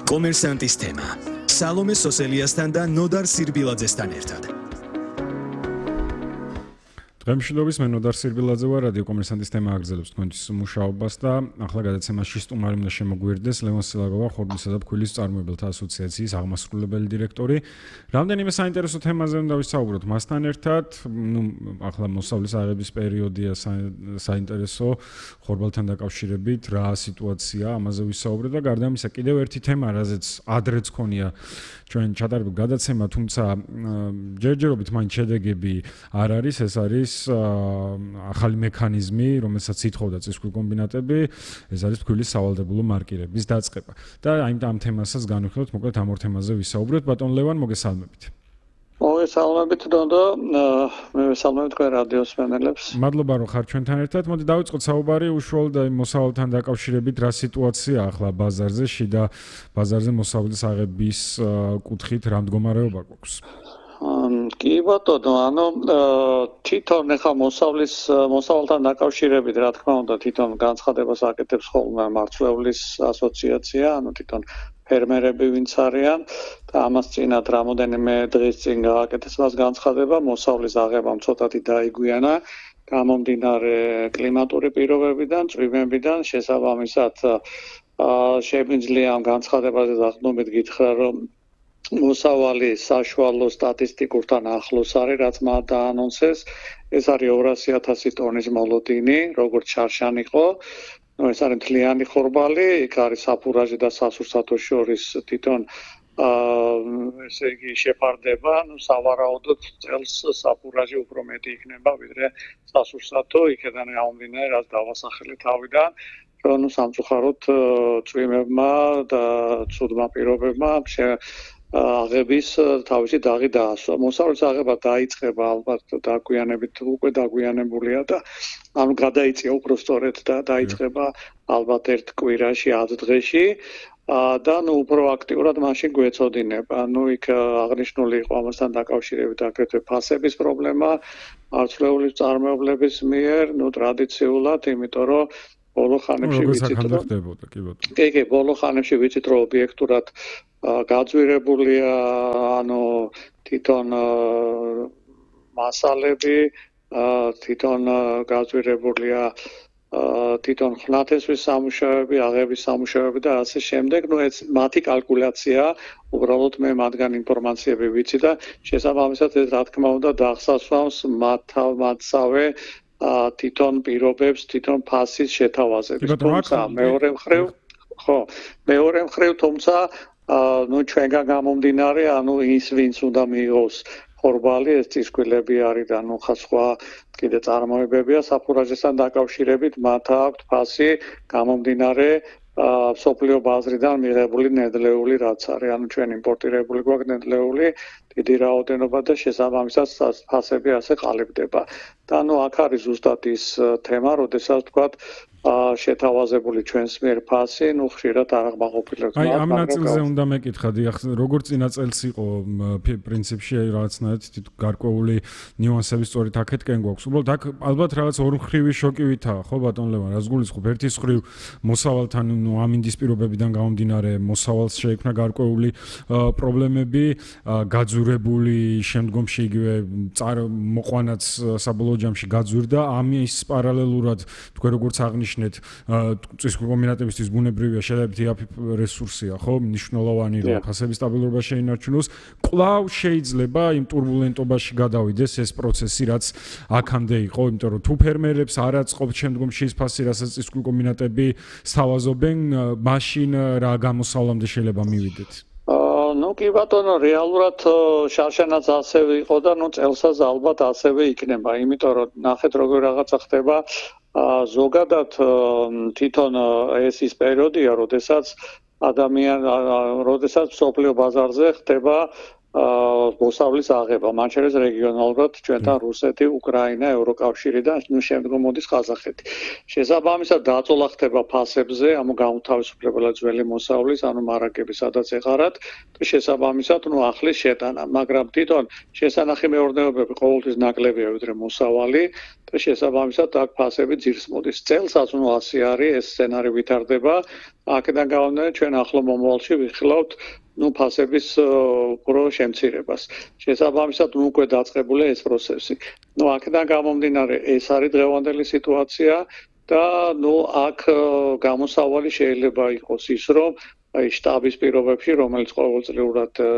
კომერსანტის თემა. სალომე სოსელიასთან და ნოდარ სირბილაძესთან ერთად. დღემშვიდობის მე ნოდარ სირბილაძე ვარ, რადიო კომერსანტის თემა აგრძელებს თქვენთვის მუშაობას და ახლა გადაცემაში სტუმარი უნდა შემოგვიერთდეს ლევან სილაგოვა, ხორბლისა და ფქვილის მწარმოებელთა ასოციაციის აღმასრულებელი დირექტორი. რამდენიმე საინტერესო თემაზე უნდა ვისაუბროთ მასთან ერთად. ახლა მოსავლის აღების პერიოდია საინტერესო ხორბალთან დაკავშირებით, რა სიტუაცია, ამაზე ვისაუბროთ და გარდა ამისა კიდევ ერთი თემა, რაზეც ადრეც ქონია ჩვენ ჩატარებულ გადაცემა, თუმცა ჯერჯერობით მაინც შედეგები არ არის, ეს არის ახალი მექანიზმი, რომელსაც ითხოვდა წისქვილი კომბინატები, ეს არის ფქვილის სავალდებულო მარკირების დაწყება. და ამ თემასაც განვიხილოთ, მოკლედ ამ ორ თემაზე ვისაუბროთ. ბატონ ლევან, მოგესალმებით. მოგესალმებით დონდო, მე ვესალმებ თქვენ რადიოს მსმენელებს. მადლობა რომ ხარ ჩვენთან ერთად. მოდი დავიწყოთ საუბარი უშუალოდ მოსავალთან დაკავშირებით, რა სიტუაცია ახლა ბაზარზე, შიდა ბაზარზე მოსავლის აღების კუთხით რა მდგომარეობა გვაქვს? კი ბატონო, თვითონ ახლა მოსავალთან დაკავშირებით, რა თქმა უნდა, თვითონ განცხადებას აკეთებს ხოლმე მარცვლეულის ასოციაცია, თვითონ ფერმერები ვინც არიან და ამას წინათ რამოდენიმე დღის წინ გააკეთეს მას განცხადება, მოსავლის აღებამ ცოტათი დაიგვიანა, გამომდინარე კლიმატური პირობებიდან, წვიმებიდან, შესაბამისად შეგვიძლია ამ განცხადებაზე დაყრდნობით გითხრა, რომ მოსავალი საშუალო სტატისტიკურთან ახლოს არის, რაც მათ დაანონსეს, ეს არის 200,000 ტონის მოლოდინი, როგორც შარშან იყო. ეს არის მთლიანი ხორბალი, იქ არის საფურაჟი და სასურსათო შორის თვითონ ესე იგი შეფარდება, სავარაუდოდ წელს საფურაჟი უფრო მეტი იქნება, ვიდრე სასურსათო, იქიდან გამომდინარე, რაც დავასახელე თავიდან, რომ სამწუხაროდ წვიმებმა და ცუდმა პირობებმა აღების თავისი დაღი დაასვა. მოსავლის აღება დაიწყება ალბათ დაგვიანებით, უკვე დაგვიანებულია და ანუ გადაიწია უფრო სწორედ და დაიწყება ალბათ ერთ კვირაში, 10 დღეში და უფრო აქტიურად მაშინ გვეწოდინება. იქ აღნიშნული იყო ამასთან დაკავშირებით აგრეთვე ფასების პრობლემა მარცვლეულის მწარმოებლების მიერ, ტრადიციულად, იმიტომ რომ ბოლო ხანებში ვიცით რომ კი, ბოლო ხანებში ვიცით რომ ობიექტურად გაძვირებულია, თვითონ მასალები, თვითონ გაძვირებულია თვითონ ხნათესვის სამუშაოები, აღების სამუშაოები და ასე შემდეგ, ეს მათი კალკულაცია, უბრალოდ მე მათგან ინფორმაციები ვიცი და შესაბამისად ეს რა თქმა უნდა დახსასვამს მათსავე თვითონ პირობებს, თვითონ ფასის შეთავაზების. თუმცა მეორე მხრივ, თუმცა ჩვენგან გამომდინარე, ის ვინც უნდა მიიღოს ხორბალი, ეს წისქვილები არის და სხვა კიდე წარმოებებია საფურაჟესთან დაკავშირებით, მათ აქვთ ფასი გამომდინარე მსოფლიო ბაზრიდან მიღებული ნედლეული რაც არის, ჩვენ იმპორტირებული გვაქვს ნედლეული დიდი რაოდენობა და შესაბამისად ფასები ასე ყალიბდება. და აქ არის ზუსტად ის თემა, როდესაც თქვათ შეთავაზებული ჩვენს მიერ ფასი, ხშირად არ აღმოყოფილებს. ამ ნაწილზე უნდა მეკითხა, როგორც წინა წელს იყო პრინციპში რაღაცნაირად გარკვეული ნიუანსები სწორედ აქეთკენ გვაქვს. უბრალოდ აქ ალბათ რაღაც ორმხრივი შოკივითაა, ხო ბატონ ლევან, რაც გულისხმობ, ერთის მხრივ მოსავალთან ამინდის პირობებიდან გამომდინარე, მოსავალს შეექმნა გარკვეული პრობლემები, გაძვირებული შემდგომში იგივე მოყვანაც საბოლოო ჯამში გაძვირდა, ამის პარალელურად თქვენ როგორც აღნიშნეთ, წისქვილი კომბინატებისთვის ბუნებრივია შედარებით იაფი რესურსია, ხო, მნიშვნელოვანი რომ ფასების სტაბილურობა შეინარჩუნოს. კვლავ შეიძლება იმ ტურბულენტობაში გადავიდეს ეს პროცესი, რაც აქამდე იყო, იმიტომ რომ თუ ფერმერებს არ აწყობთ შემდგომში ის ფასი, რასაც წისქვილი კომბინატები სთავაზობენ, მაშინ რა გამოსავლამდე შეიძლება მივიდეთ? კი ბატონო, რეალურად შარშანაც ასევე იყო და წელსაც ალბათ ასევე იქნება, იმიტომ რომ ნახეთ როგორ რაღაცა ხდება. ზოგადად თვითონ ეს ის პერიოდია, როდესაც მსოფლიო ბაზარზე ხდება მოსავლის აღება, მათ შორის რეგიონალურად ჩვენთან რუსეთი, უკრაინა, ევროკავშირი და შემდგომ მოდის ყაზახეთი. შესაბამისად დაწოლა ხდება ფასებზე, ამ გაუთავისუფლებელად ძველი მოსავლის, მარაგები სადაც ეყარათ, შესაბამისად ახლის შეტანა, მაგრამ თვითონ შესანახი მეურნეობები ყოველთვის ნაკლებია ვიდრე მოსავალი და შესაბამისად აქ ფასები ძირს მოდის. წელსაც 100 არის ეს სცენარი ვითარდება. აქედან გამომდინარე ჩვენ ახლო მომავალში ვიხილავთ ფასების უფრო შემცირებას. შესაბამისად უკვე დაწყებულია ეს პროცესი. აქედან გამომდინარე ეს არის დღევანდელი სიტუაცია და აქ გამოსავალი შეიძლება იყოს ის, რომ შტაბის პირობებში, რომელიც ყოველწლიურად